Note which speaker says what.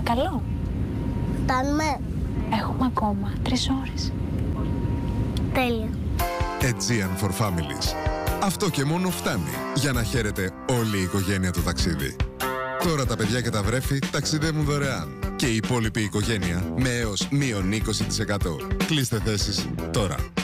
Speaker 1: Καλό.
Speaker 2: Φτάνουμε.
Speaker 1: Έχουμε ακόμα 3 ώρες.
Speaker 2: Τέλεια.
Speaker 3: Aegean for Families. Αυτό και μόνο φτάνει για να χαίρεται όλη η οικογένεια το ταξίδι. Τώρα τα παιδιά και τα βρέφη ταξιδεύουν δωρεάν. Και η υπόλοιπη οικογένεια με έως -20%. Κλείστε θέσεις τώρα.